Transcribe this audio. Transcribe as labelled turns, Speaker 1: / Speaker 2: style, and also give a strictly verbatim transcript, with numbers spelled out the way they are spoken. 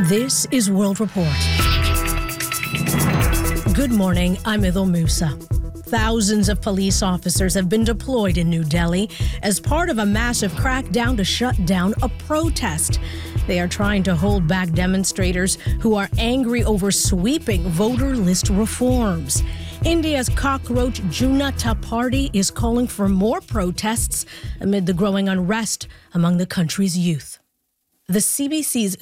Speaker 1: This is World Report. Good morning, I'm Idil Musa. Thousands of police officers have been deployed in New Delhi as part of a massive crackdown to shut down a protest. They are trying to hold back demonstrators who are angry over sweeping voter list reforms. India's cockroach Janata Party is calling for more protests amid the growing unrest among the country's youth. The C B C's